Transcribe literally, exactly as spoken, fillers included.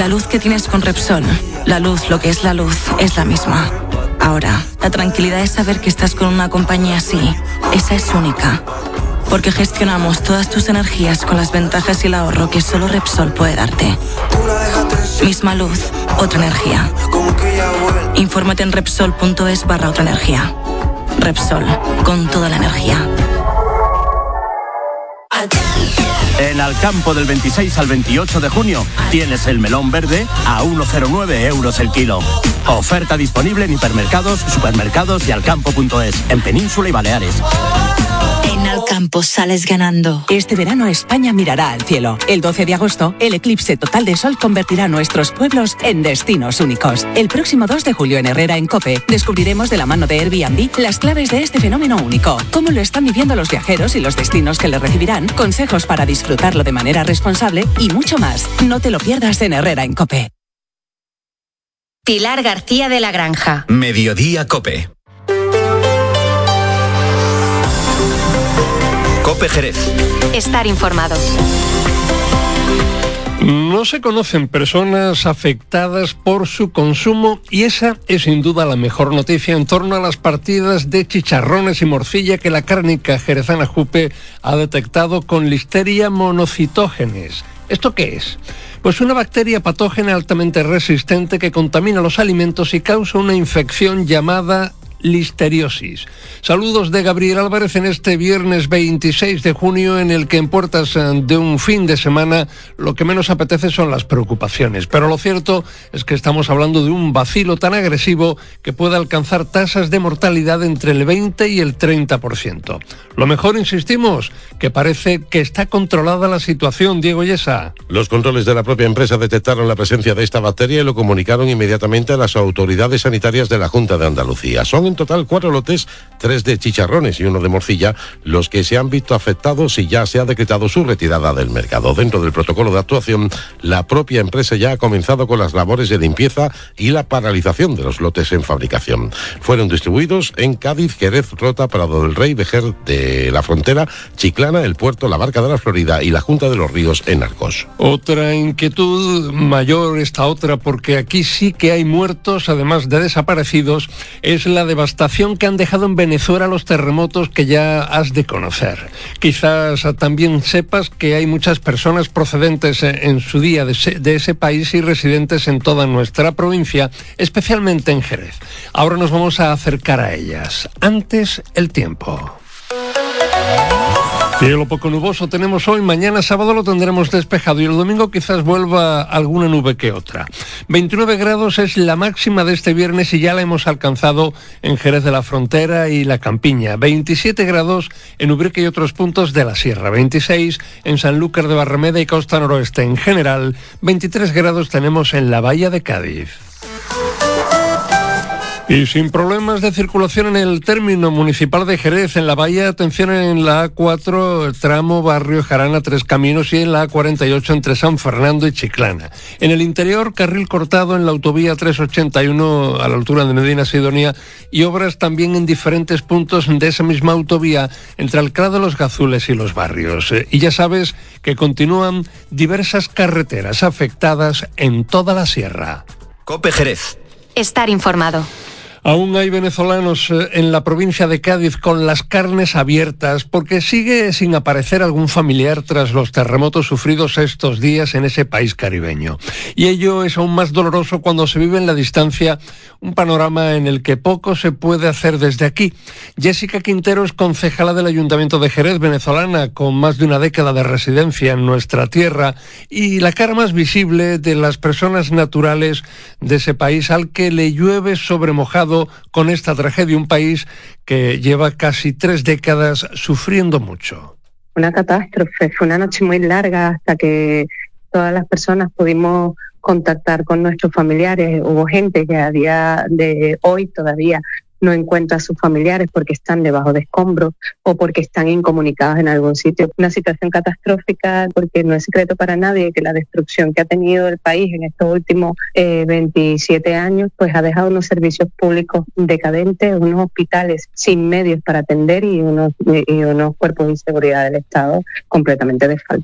La luz que tienes con Repsol, la luz, lo que es la luz, es la misma. Ahora, la tranquilidad de saber que estás con una compañía así, esa es única. Porque gestionamos todas tus energías con las ventajas y el ahorro que solo Repsol puede darte. Misma luz, otra energía. Infórmate en Repsol.es barra otra energía. Repsol, con toda la energía. En Alcampo del veintiséis al veintiocho de junio tienes el melón verde a uno coma cero nueve euros el kilo. Oferta disponible en hipermercados, supermercados y alcampo punto es, en Península y Baleares. En Alcampo sales ganando. Este verano España mirará al cielo. El doce de agosto, el eclipse total de sol convertirá nuestros pueblos en destinos únicos. El próximo dos de julio en Herrera, en COPE, descubriremos de la mano de Airbnb las claves de este fenómeno único. Cómo lo están viviendo los viajeros y los destinos que le recibirán, consejos para disfrutarlo de manera responsable y mucho más. No te lo pierdas en Herrera, en COPE. Pilar García de la Granja. Mediodía COPE. COPE Jerez. Estar informado. No se conocen personas afectadas por su consumo y esa es sin duda la mejor noticia en torno a las partidas de chicharrones y morcilla que la cárnica jerezana Jupe ha detectado con Listeria monocytogenes. ¿Esto qué es? Pues una bacteria patógena altamente resistente que contamina los alimentos y causa una infección llamada listeriosis. Saludos de Gabriel Álvarez en este viernes veintiséis de junio, en el que en puertas de un fin de semana lo que menos apetece son las preocupaciones, pero lo cierto es que estamos hablando de un bacilo tan agresivo que puede alcanzar tasas de mortalidad entre el veinte y el treinta por ciento. Lo mejor, insistimos, que parece que está controlada la situación. Diego Yesa. Los controles de la propia empresa detectaron la presencia de esta bacteria y lo comunicaron inmediatamente a las autoridades sanitarias de la Junta de Andalucía. Son en total cuatro lotes, tres de chicharrones y uno de morcilla, los que se han visto afectados y ya se ha decretado su retirada del mercado. Dentro del protocolo de actuación, la propia empresa ya ha comenzado con las labores de limpieza y la paralización de los lotes en fabricación. Fueron distribuidos en Cádiz, Jerez, Rota, Prado del Rey, Vejer de la Frontera, Chiclana, El Puerto, La Barca de la Florida y la Junta de los Ríos en Arcos. Otra inquietud mayor, esta otra, porque aquí sí que hay muertos, además de desaparecidos, es la devastación que han dejado en Venezuela los terremotos que ya has de conocer. Quizás también sepas que hay muchas personas procedentes en su día de ese, de ese país y residentes en toda nuestra provincia, especialmente en Jerez. Ahora nos vamos a acercar a ellas. Antes, el tiempo. Cielo poco nuboso tenemos hoy, mañana sábado lo tendremos despejado y el domingo quizás vuelva alguna nube que otra. veintinueve grados es la máxima de este viernes y ya la hemos alcanzado en Jerez de la Frontera y La Campiña. veintisiete grados en Ubrique y otros puntos de la Sierra. veintiséis en Sanlúcar de Barrameda y Costa Noroeste en general. veintitrés grados tenemos en la Bahía de Cádiz. Y sin problemas de circulación en el término municipal de Jerez, en la bahía, atención en la A cuatro, tramo Barrio Jarana, Tres Caminos, y en la A cuarenta y ocho entre San Fernando y Chiclana. En el interior, carril cortado en la autovía trescientos ochenta y uno a la altura de Medina Sidonia y obras también en diferentes puntos de esa misma autovía entre Alcalá de los Gazules y Los Barrios. Y ya sabes que continúan diversas carreteras afectadas en toda la sierra. COPE Jerez. Estar informado. Aún hay venezolanos en la provincia de Cádiz con las carnes abiertas porque sigue sin aparecer algún familiar tras los terremotos sufridos estos días en ese país caribeño. Y ello es aún más doloroso cuando se vive en la distancia un panorama en el que poco se puede hacer desde aquí. Jessica Quintero es concejala del Ayuntamiento de Jerez, venezolana, con más de una década de residencia en nuestra tierra y la cara más visible de las personas naturales de ese país al que le llueve sobre mojado con esta tragedia, un país que lleva casi tres décadas sufriendo mucho. Una catástrofe, fue una noche muy larga hasta que todas las personas pudimos contactar con nuestros familiares. Hubo gente que a día de hoy todavía no encuentra a sus familiares porque están debajo de escombros o porque están incomunicados en algún sitio. Una situación catastrófica porque no es secreto para nadie que la destrucción que ha tenido el país en estos últimos eh, veintisiete años pues ha dejado unos servicios públicos decadentes, unos hospitales sin medios para atender y unos, y unos cuerpos de seguridad del Estado completamente desfalcados.